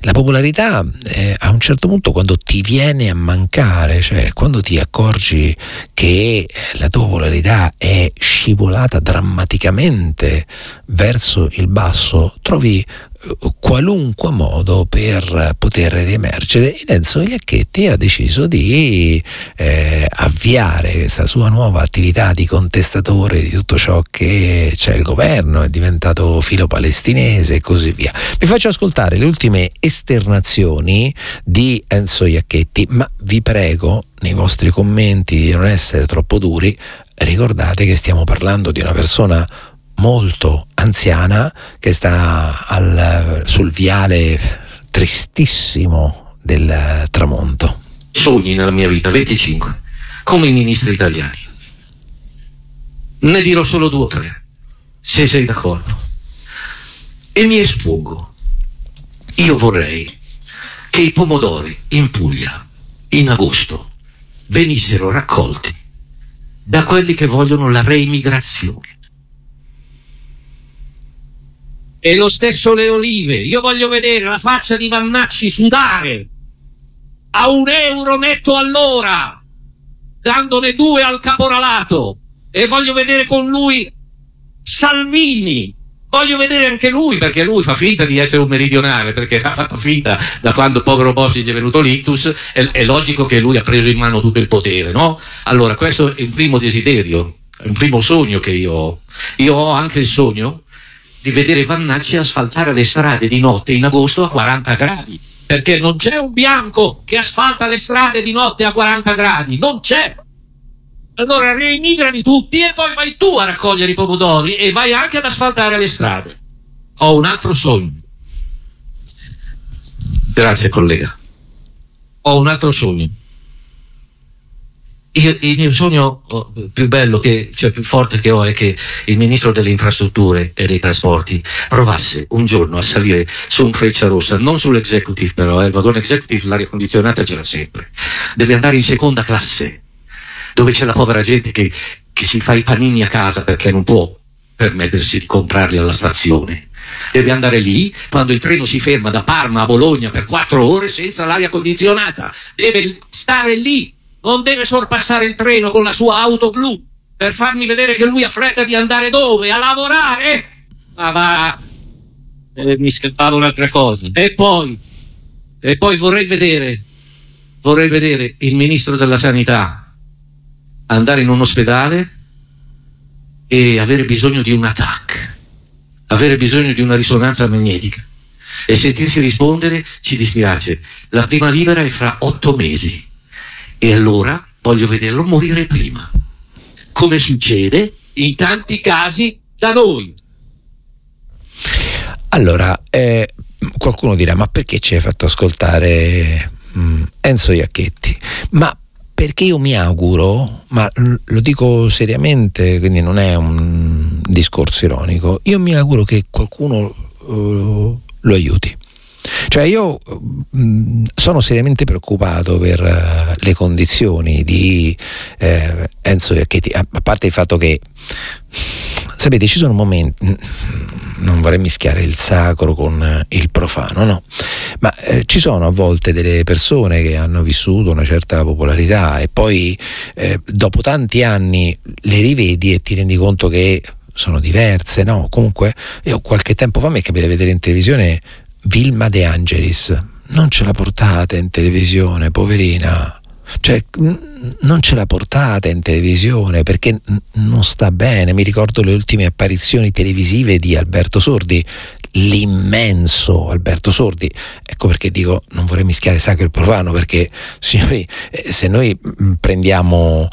la popolarità a un certo punto, quando ti viene a mancare, cioè quando ti accorgi che la tua popolarità è scivolata drammaticamente verso il basso, trovi qualunque modo per poter riemergere, ed Enzo Iacchetti ha deciso di avviare questa sua nuova attività di contestatore di tutto ciò che c'è il governo, è diventato filo palestinese e così via. Vi faccio ascoltare le ultime esternazioni di Enzo Iacchetti, ma vi prego nei vostri commenti di non essere troppo duri. Ricordate che stiamo parlando di una persona molto anziana che sta sul viale tristissimo del tramonto. Sogni nella mia vita, 25, come i ministri italiani. Ne dirò solo 2 o 3, se sei d'accordo. E mi espongo. Io vorrei che i pomodori in Puglia, in agosto, venissero raccolti da quelli che vogliono la reimmigrazione. E lo stesso le olive. Io voglio vedere la faccia di Vannacci sudare a €1 netto all'ora, dandone 2 al caporalato. E voglio vedere con lui Salvini. Voglio vedere anche lui, perché lui fa finta di essere un meridionale, perché ha fatto finta da quando povero Bossi gli è venuto l'ictus. È logico che lui ha preso in mano tutto il potere, no? Allora, questo è un primo desiderio, un primo sogno che io ho. Io ho anche il sogno di vedere Vannacci asfaltare le strade di notte in agosto a 40 gradi, perché non c'è un bianco che asfalta le strade di notte a 40 gradi, non c'è. Allora reimmigrali tutti e poi vai tu a raccogliere i pomodori e vai anche ad asfaltare le strade. Ho un altro sogno. Grazie collega. Ho un altro sogno. Il mio sogno più bello, cioè più forte che ho, è che il ministro delle infrastrutture e dei trasporti provasse un giorno a salire su un Frecciarossa, non sull'executive però, il vagone executive l'aria condizionata c'era sempre. Deve andare in seconda classe, dove c'è la povera gente che si fa i panini a casa perché non può permettersi di comprarli alla stazione. Deve andare lì quando il treno si ferma da Parma a Bologna per 4 ore senza l'aria condizionata. Deve stare lì. Non deve sorpassare il treno con la sua auto blu per farmi vedere che lui ha fretta di andare dove? A lavorare? Ma va, mi scappava un'altra cosa. E poi vorrei vedere il ministro della sanità andare in un ospedale e avere bisogno di un TAC, avere bisogno di una risonanza magnetica e sentirsi rispondere: ci dispiace, la prima libera è fra 8 mesi. E allora voglio vederlo morire prima, come succede in tanti casi da noi. Allora, qualcuno dirà: ma perché ci hai fatto ascoltare Enzo Iacchetti? Ma perché io mi auguro, ma lo dico seriamente, quindi non è un discorso ironico, io mi auguro che qualcuno lo aiuti. Cioè io sono seriamente preoccupato per le condizioni di Enzo Iacchetti, a parte il fatto che, sapete, ci sono momenti, non vorrei mischiare il sacro con il profano, no? Ma ci sono a volte delle persone che hanno vissuto una certa popolarità e poi dopo tanti anni le rivedi e ti rendi conto che sono diverse, no? Comunque io qualche tempo fa mi è capitato di vedere in televisione Vilma De Angelis. Non ce la portate in televisione, poverina, cioè non ce la portate in televisione perché non sta bene. Mi ricordo le ultime apparizioni televisive di Alberto Sordi, l'immenso Alberto Sordi. Ecco perché dico, non vorrei mischiare sacro e profano, perché signori, se noi prendiamo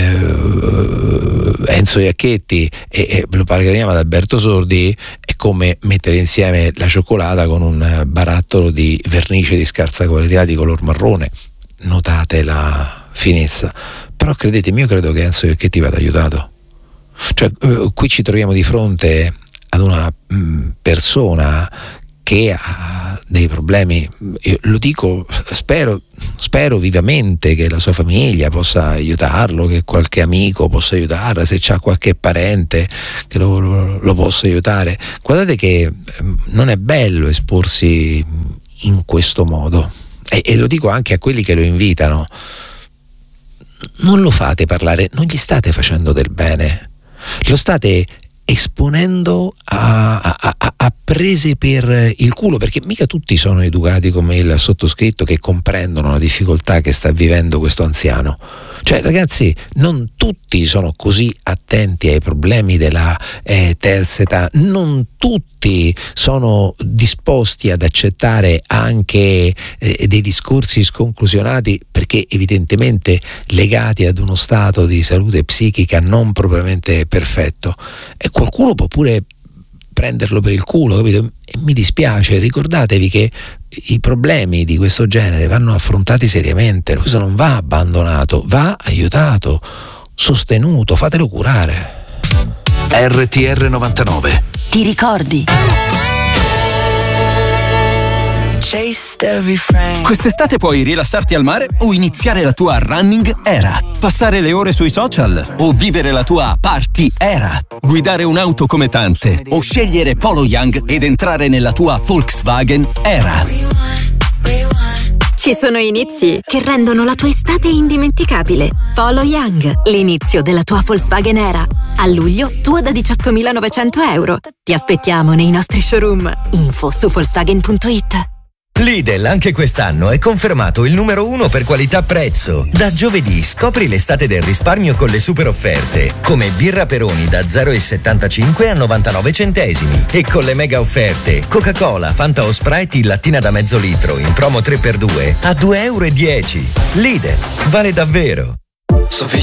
Enzo Iacchetti e lo paragoniamo ad Alberto Sordi, è come mettere insieme la cioccolata con un barattolo di vernice di scarsa qualità di color marrone. Notate la finezza. Però credetemi, io credo che Enzo Iacchetti vada aiutato. Cioè qui ci troviamo di fronte ad una persona che ha dei problemi. Io lo dico, spero vivamente che la sua famiglia possa aiutarlo, che qualche amico possa aiutarla, se c'ha qualche parente che lo possa aiutare. Guardate che non è bello esporsi in questo modo, e lo dico anche a quelli che lo invitano, non lo fate parlare, non gli state facendo del bene, lo state esponendo a prese per il culo, perché mica tutti sono educati come il sottoscritto, che comprendono la difficoltà che sta vivendo questo anziano. Cioè, ragazzi, non tutti sono così attenti ai problemi della terza età, non tutti sono disposti ad accettare anche dei discorsi sconclusionati, perché evidentemente legati ad uno stato di salute psichica non propriamente perfetto. E qualcuno può pure prenderlo per il culo, capito? E mi dispiace, ricordatevi che i problemi di questo genere vanno affrontati seriamente, questo non va abbandonato, va aiutato, sostenuto, fatelo curare. RTR 99. Ti ricordi? Quest'estate puoi rilassarti al mare o iniziare la tua running era, passare le ore sui social o vivere la tua party era, guidare un'auto come tante o scegliere Polo Young ed entrare nella tua Volkswagen era. Ci sono inizi che rendono la tua estate indimenticabile. Polo Young, l'inizio della tua Volkswagen Era. A luglio, tua da 18.900 euro. Ti aspettiamo nei nostri showroom. Info su Volkswagen.it. Lidl anche quest'anno è confermato il numero 1 per qualità-prezzo. Da giovedì scopri l'estate del risparmio con le super offerte, come birra Peroni da 0,75 a 99 centesimi e con le mega offerte Coca-Cola, Fanta o Sprite in lattina da mezzo litro in promo 3x2 a 2,10 euro. Lidl, vale davvero.